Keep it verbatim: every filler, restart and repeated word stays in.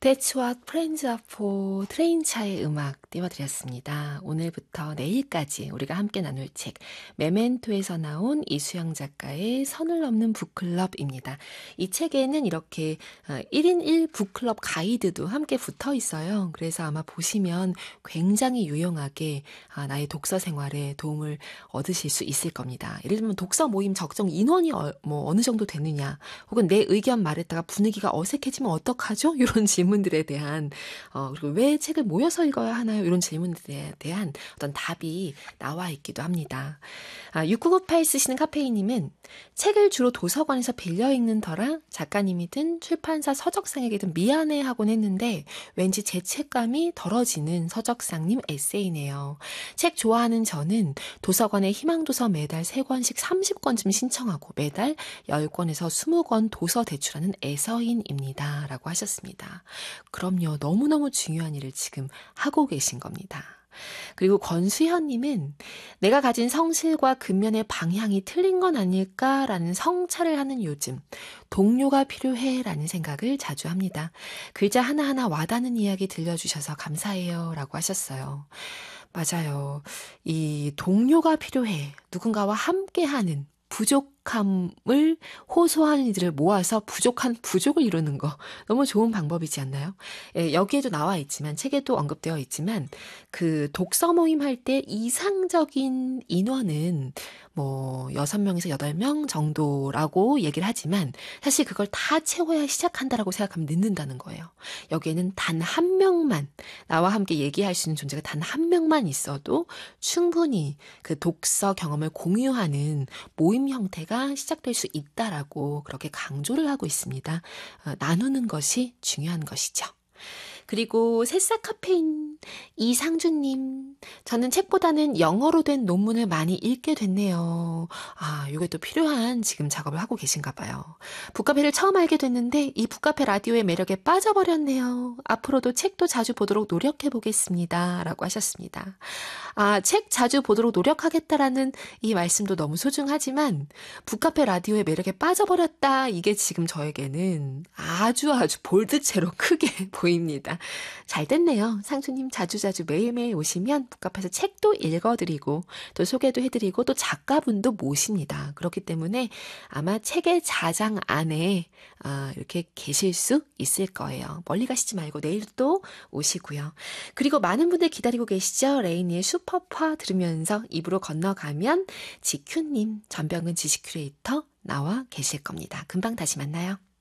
That's what friends are for. 트레인차의 음악 띄워드렸습니다. 오늘부터 내일까지 우리가 함께 나눌 책 메멘토에서 나온 이수영 작가의 선을 넘는 북클럽입니다. 이 책에는 이렇게 일 인 일 북클럽 가이드도 함께 붙어 있어요. 그래서 아마 보시면 굉장히 유용하게 나의 독서 생활에 도움을 얻으실 수 있을 겁니다. 예를 들면 독서 모임 적정 인원이 어, 뭐 어느 정도 되느냐, 혹은 내 의견 말했다가 분위기가 어색해지면 어떡하죠? 이런 질문들에 대한 어, 그리고 왜 책을 모여서 읽어야 하나요? 이런 질문들에 대한 어떤 답이 나와 있기도 합니다. 아, 육구구팔 쓰시는 카페이님은 책을 주로 도서관에서 빌려 읽는 터라 작가님이든 출판사 서적상에게든 미안해하곤 했는데 왠지 죄책감이 덜어지는 서적상님 에세이네요. 책 좋아하는 저는 도서관에 희망도서 매달 세 권씩 삼십 권쯤 신청하고 매달 십 권에서 이십 권 도서 대출하는 애서인입니다. 라고 하셨습니다. 그럼요. 너무너무 중요한 일을 지금 하고 계신 겁니다. 그리고 권수현님은 내가 가진 성실과 근면의 방향이 틀린 건 아닐까라는 성찰을 하는 요즘 동료가 필요해라는 생각을 자주 합니다. 글자 하나하나 와닿는 이야기 들려주셔서 감사해요 라고 하셨어요. 맞아요. 이 동료가 필요해. 누군가와 함께하는 부족함을 호소하는 이들을 모아서 부족한 부족을 이루는 거 너무 좋은 방법이지 않나요? 예, 여기에도 나와 있지만 책에도 언급되어 있지만 그 독서 모임 할 때 이상적인 인원은 뭐 여섯 명에서 여덟 명 정도라고 얘기를 하지만 사실 그걸 다 채워야 시작한다라고 생각하면 늦는다는 거예요. 여기에는 단 한 명만 나와 함께 얘기할 수 있는 존재가 단 한 명만 있어도 충분히 그 독서 경험을 공유하는 모임 형태가 시작될 수 있다라고 그렇게 강조를 하고 있습니다. 어, 나누는 것이 중요한 것이죠. 그리고 새싹 카페인 이상준님, 저는 책보다는 영어로 된 논문을 많이 읽게 됐네요. 아, 이게 또 필요한 지금 작업을 하고 계신가 봐요. 북카페를 처음 알게 됐는데 이 북카페 라디오의 매력에 빠져버렸네요. 앞으로도 책도 자주 보도록 노력해 보겠습니다. 라고 하셨습니다. 아, 책 자주 보도록 노력하겠다라는 이 말씀도 너무 소중하지만 북카페 라디오의 매력에 빠져버렸다. 이게 지금 저에게는 아주 아주 볼드체로 크게 보입니다. 잘 됐네요. 상수님 자주자주 매일매일 오시면 북카페에서 책도 읽어드리고 또 소개도 해드리고 또 작가분도 모십니다. 그렇기 때문에 아마 책의 자장 안에 아, 이렇게 계실 수 있을 거예요. 멀리 가시지 말고 내일 또 오시고요. 그리고 많은 분들 기다리고 계시죠? 레이니의 슈퍼파 들으면서 입으로 건너가면 지큐님, 전병근 지식 큐레이터 나와 계실 겁니다. 금방 다시 만나요.